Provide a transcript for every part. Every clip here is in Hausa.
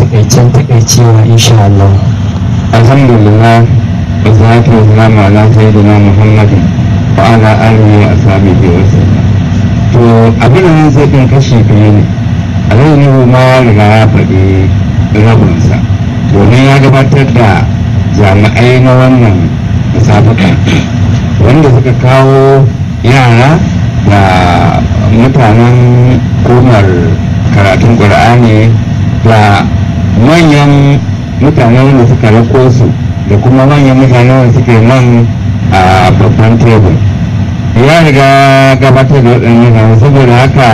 takaicen takaicewa insha Allah. Alhamdulillah wa salatu wa salamu ala sayyidina Muhammadin wa ala alihi wa ashabihi wa sallam. To abin da zai din kashi biyu ne. Alhaji ma riga ya faɗi rabinsa domin ya gabatar da jami'ai na wannan musabaka wanda suka kawo yara da mutanen hukumar karatun ƙur'ani da manyan mutane wanda suka rako su da kuma manyan mutane wanda suke nan a babban tebur ya riga gabatar da waɗannan mutane saboda haka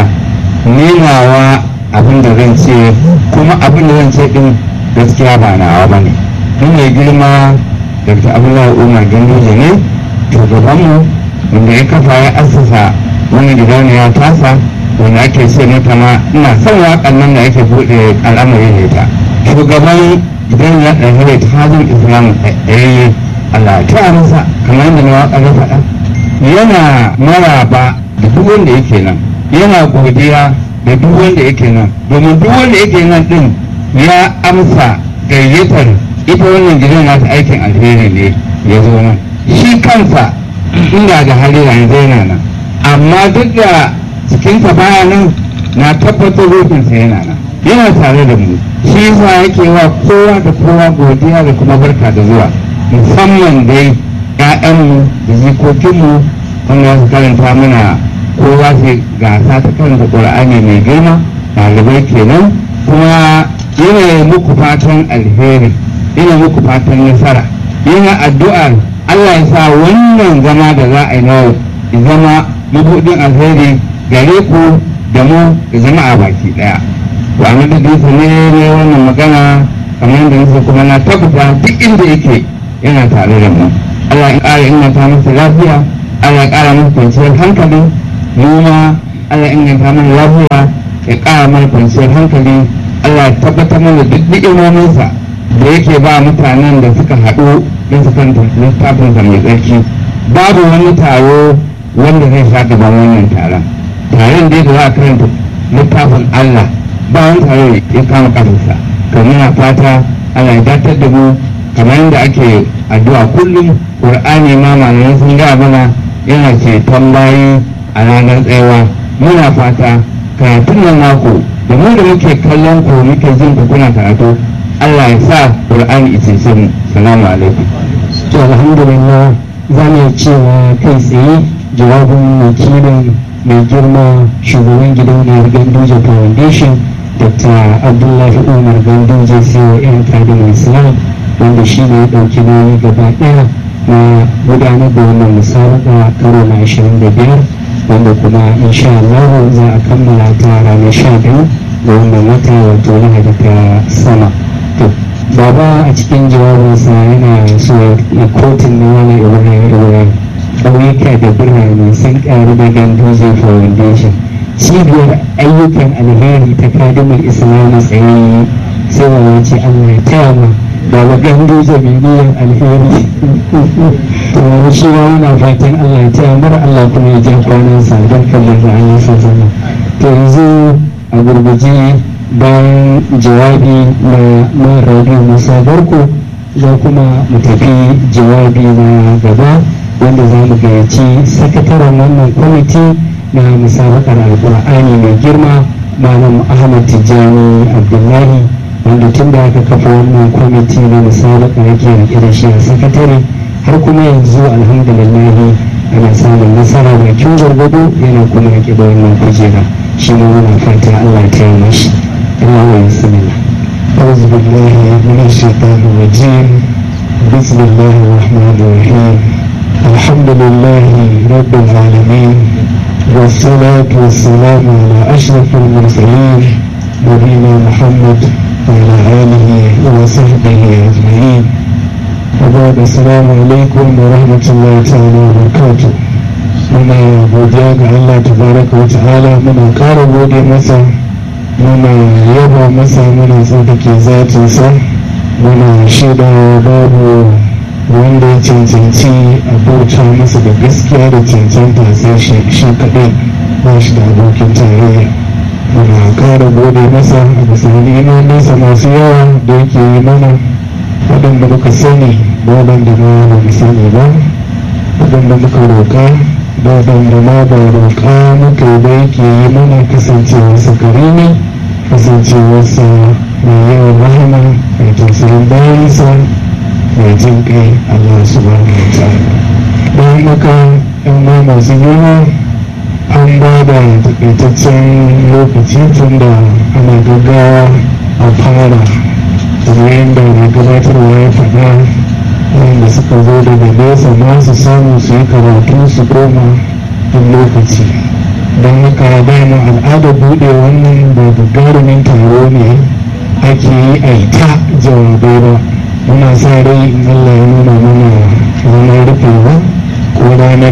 ninawa abin da zan ce kuma abin da zan ce ɗin gaskiya ba nawa ba ne mai girma dr abdullahi umar ganduje ne shugabanmu wanda ya kafa ya assasa wani gidauniya tasa wanda ake ce mata ma ina son waƙan nan da ake buɗe al'amari ne ta shugaban gidan ya ɗaya ta hajjin islam ɗaya Allah ta masa kamar yadda na waƙa na faɗa yana maraba da duk wanda yake nan yana godiya da duk wanda yake nan domin duk wanda yake nan ɗin ya amsa gayyatar ita wannan gidan nata aikin alheri ne ya zo nan shi kansa inda da hali yanzu yana nan amma duk da cikinsa baya nan na tabbatar rufinsa yana nan yana tare da mu shi yasa yake wa kowa da kowa godiya da kuma barka da zuwa musamman dai ƴaƴanmu da jikokinmu wanda su karanta mana kowa sai gasa ta karanta ƙur'ani mai girma ɗalibai kenan kuma yana muku fatan alheri yana muku fatan nasara yana addu'ar Allah ya sa wannan zama da za a yi na zama mabuɗin alheri gare ku da mu da zama a baki ɗaya to a madadinsa ne wannan magana kamar yadda nasa kuma na tabbata duk inda yake yana tare da mu Allah ya ƙara inganta masa lafiya Allah ya ƙara masa kwanciyar hankali mu ma Allah ya inganta mana lafiya ya ƙara mana kwanciyar hankali Allah ya tabbatar mana duk ni'imominsa da yake ba mutanen da suka haɗu don su kanta littafinsa mai tsarki babu wani taro wanda zai sha gaban wannan taron da za a karanta littafin Allah ba wani taro ya kama ƙasarsa to muna fata Allah ya datar da mu kamar yadda ake addu'a kullum Qur'ani ma malamai sun ga mana yana ceton bayi a ranar tsayawa muna fata karatun nan naku da mu da muke kallon ku muke jin ku kuna karatu Allah ya sa Qur'ani ya cece mu salamu alaikum To alhamdulillah za mu cewa kai tsaye jawabin wakilin mai girma shugaban gidauniyar Ganduje Foundation Dr. Abdullahi Umar Ganduje CON Kadimul Islam wanda shi ne ya ɗauki nauyi gaba ɗaya na gudanar da wannan musabaka karo na 25 wanda kuma insha Allah za a kammala ta ranar 12 ga wannan wata wato Lahadi ta sama. Baba a cikin jawabinsa yana so ya kotun na wani ibrahim ƙauyuka da birane sun ƙaru da Ganduje Foundation cibiyar ayyukan alheri ta kadimar islamu tsaye sai wa ce Allah ya taya ma baba Ganduje mai niyyar alheri to shi ma yana fatan Allah ya taya mara Allah kuma ya ja kwanansa don kallon da an yi sa zama to yanzu a gurguje bayan jawabi na man radio Musa Barko za kuma mu tafi jawabi na gaba wanda za mu gayyaci sakataren wannan kwamiti na musabakar alkur'ani mai girma malam Ahmad Tijjani Abdullahi wanda tun da aka kafa wannan kwamiti na musabaka yake rike da shi a sakatare har kuma yanzu alhamdulillah ana samun nasara mai kyau gwargwado yana kuma rike da wannan kujera shi ne muna fata Allah ya taya mashi أعوذ بالله من الشيطان الرجيم بسم الله الرحمن الرحيم الحمد لله رب العالمين والصلاة والسلام على أشرف المرسلين نبينا محمد وعلى آله وصحبه أجمعين وبعد السلام عليكم ورحمة الله تعالى وبركاته muna godiya ga Allah tabaraka wa ta'ala muna ƙara gode masa muna yaba masa muna tsarkake zatinsa muna shaida babu wanda ya cancanci a bauta masa da gaskiya da cancanta sai shi kaɗai ba shi da abokin tarayya muna kara gode masa a bisa ni'imominsa masu yawa da yake yi mana, waɗanda muka sani da waɗanda ma ba mu sani ba, waɗanda muka roƙa da waɗanda ma ba roƙa muka yi ba yake yi mana, kasancewarsa karimi, kasancewarsa mai yawan rahama, mai tausayin bayansa, mai jin kai Allah subhanahu wa ta'ala. Bayan haka yan ma masu girma, an ba da takaitaccen lokaci tun da ana gaggawa a fara, kamar yadda mai gabatarwa ya faɗa, wanda suka zo daga nesa ma su samu su yi karatu su koma duk lokaci. Don haka dama al'adar buɗe wannan da gagarumin taro ne ake yi a ta jawabai ba. Muna sa rai in Allah ya nuna mana ranar rufewa ko ranar